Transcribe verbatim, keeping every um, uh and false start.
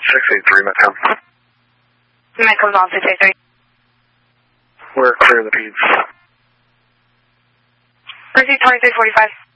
six eight three, Metcom. Metcom's on six eight three. We're clear of the beads. Proceed twenty-three forty-five.